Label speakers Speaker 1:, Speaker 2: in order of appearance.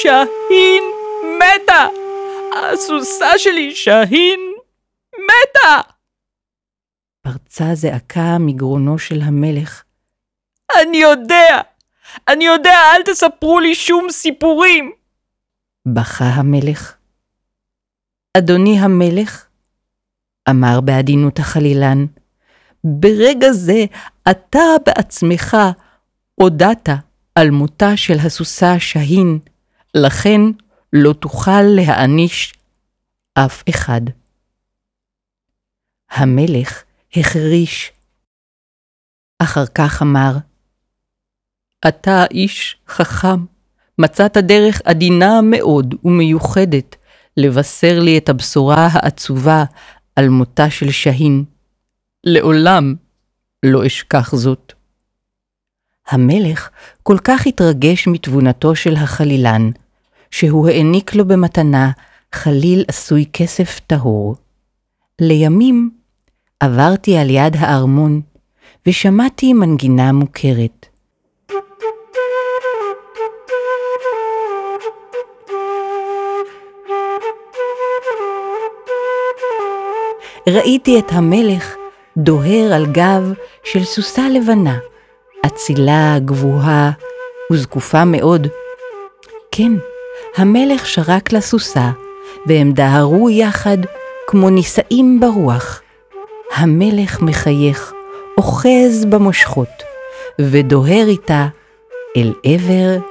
Speaker 1: שהין מתה! הסוסה שלי שהין מתה!
Speaker 2: פרצה זעקה מגרונו של המלך.
Speaker 1: אני יודע, אל תספרו לי שום סיפורים!
Speaker 2: בכה המלך. אדוני המלך, אמר בעדינות החלילן, ברגע זה אתה בעצמך הודעת על מותה של הסוסה שהין, לכן לא תוכל להעניש אף אחד. המלך החריש. אחר כך אמר, אתה איש חכם, מצאת דרך עדינה מאוד ומיוחדת לבשר לי את הבשורה העצובה על מותה של שהין. לעולם לא אשכח זאת. המלך כל כך התרגש מתבונתו של החלילן, שהוא העניק לו במתנה חליל עשוי כסף טהור. לימים עברתי על יד הארמון ושמעתי מנגינה מוכרת. ראיתי את המלך דוהר על גב של סוסה לבנה, אצילה, גבוהה וזקופה מאוד. כן, המלך שרק לסוסה, והם דהרו יחד כמו נישאים ברוח. המלך מחייך, אוחז במושכות, ודוהר איתה אל עבר